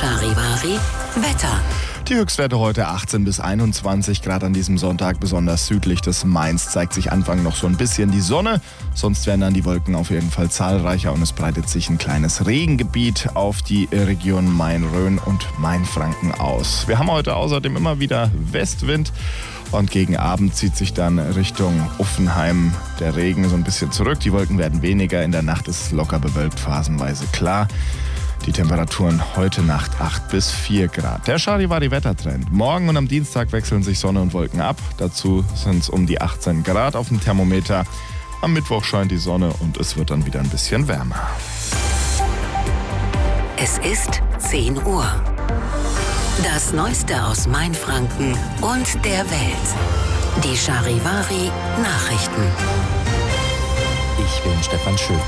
Charivari Wetter. Die Höchstwerte heute 18 bis 21 Grad an diesem Sonntag. Besonders südlich des Mains zeigt sich Anfang noch so ein bisschen die Sonne. Sonst werden dann die Wolken auf jeden Fall zahlreicher und es breitet sich ein kleines Regengebiet auf die Region Main-Rhön und Mainfranken aus. Wir haben heute außerdem immer wieder Westwind. Und gegen Abend zieht sich dann Richtung Uffenheim der Regen so ein bisschen zurück. Die Wolken werden weniger. In der Nacht ist es locker bewölkt, phasenweise klar. Die Temperaturen heute Nacht 8 bis 4 Grad. Der Charivari-Wettertrend. Morgen und am Dienstag wechseln sich Sonne und Wolken ab. Dazu sind es um die 18 Grad auf dem Thermometer. Am Mittwoch scheint die Sonne und es wird dann wieder ein bisschen wärmer. Es ist 10 Uhr. Das Neueste aus Mainfranken und der Welt. Die Charivari Nachrichten. Ich bin Stefan Schulz.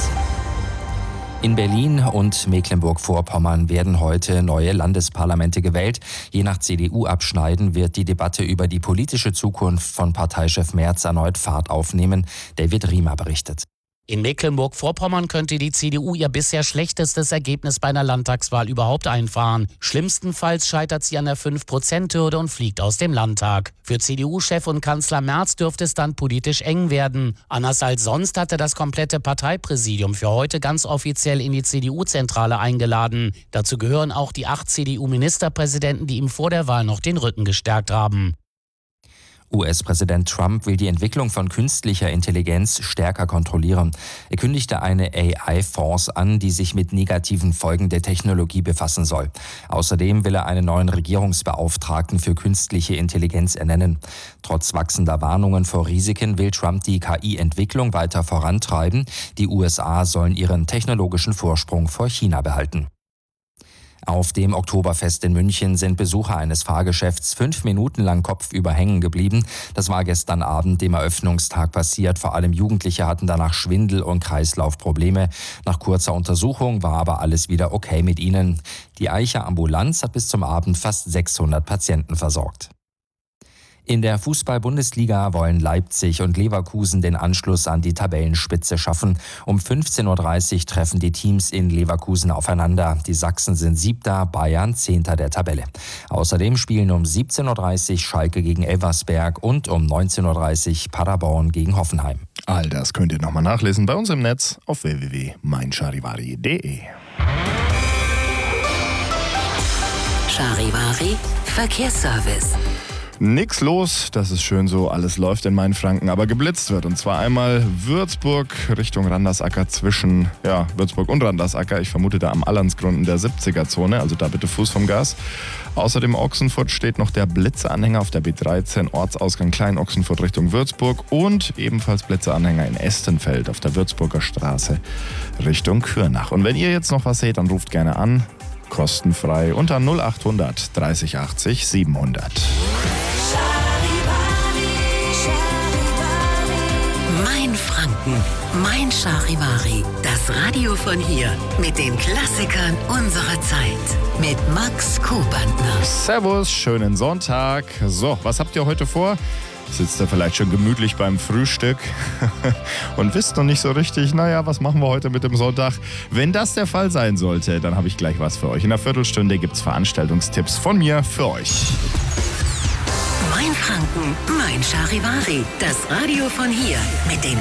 In Berlin und Mecklenburg-Vorpommern werden heute neue Landesparlamente gewählt. Je nach CDU-Abschneiden wird die Debatte über die politische Zukunft von Parteichef Merz erneut Fahrt aufnehmen. David Riemer berichtet. In Mecklenburg-Vorpommern könnte die CDU ihr bisher schlechtestes Ergebnis bei einer Landtagswahl überhaupt einfahren. Schlimmstenfalls scheitert sie an der 5%-Hürde und fliegt aus dem Landtag. Für CDU-Chef und Kanzler Merz dürfte es dann politisch eng werden. Anders als sonst hatte das komplette Parteipräsidium für heute ganz offiziell in die CDU-Zentrale eingeladen. Dazu gehören auch die 8 CDU-Ministerpräsidenten, die ihm vor der Wahl noch den Rücken gestärkt haben. US-Präsident Trump will die Entwicklung von künstlicher Intelligenz stärker kontrollieren. Er kündigte eine AI-Fonds an, die sich mit negativen Folgen der Technologie befassen soll. Außerdem will er einen neuen Regierungsbeauftragten für künstliche Intelligenz ernennen. Trotz wachsender Warnungen vor Risiken will Trump die KI-Entwicklung weiter vorantreiben. Die USA sollen ihren technologischen Vorsprung vor China behalten. Auf dem Oktoberfest in München sind Besucher eines Fahrgeschäfts 5 Minuten lang kopfüber hängen geblieben. Das war gestern Abend, dem Eröffnungstag, passiert. Vor allem Jugendliche hatten danach Schwindel und Kreislaufprobleme. Nach kurzer Untersuchung war aber alles wieder okay mit ihnen. Die Eicher Ambulanz hat bis zum Abend fast 600 Patienten versorgt. In der Fußball-Bundesliga wollen Leipzig und Leverkusen den Anschluss an die Tabellenspitze schaffen. Um 15.30 Uhr treffen die Teams in Leverkusen aufeinander. Die Sachsen sind 7., Bayern 10. der Tabelle. Außerdem spielen um 17.30 Uhr Schalke gegen Elversberg und um 19.30 Uhr Paderborn gegen Hoffenheim. All das könnt ihr nochmal nachlesen bei uns im Netz auf www.meincharivari.de. Charivari Verkehrsservice. Nix los, das ist schön so, alles läuft in Mainfranken, aber geblitzt wird. Und zwar einmal Würzburg Richtung Randersacker zwischen Würzburg und Randersacker. Ich vermute da am Allansgrund in der 70er-Zone, also da bitte Fuß vom Gas. Außerdem Ochsenfurt steht noch der Blitzeanhänger auf der B13, Ortsausgang Klein-Ochsenfurt Richtung Würzburg und ebenfalls Blitzeanhänger in Estenfeld auf der Würzburger Straße Richtung Kürnach. Und wenn ihr jetzt noch was seht, dann ruft gerne an, kostenfrei unter 0800 30 80 700. Mainfranken, mein Charivari, das Radio von hier mit den Klassikern unserer Zeit mit Max Kubantner. Servus, schönen Sonntag. So, was habt ihr heute vor? Sitzt ihr vielleicht schon gemütlich beim Frühstück und wisst noch nicht so richtig, was machen wir heute mit dem Sonntag? Wenn das der Fall sein sollte, dann habe ich gleich was für euch. In einer Viertelstunde gibt es Veranstaltungstipps von mir für euch. Mainfranken, mein Charivari, das Radio von hier mit den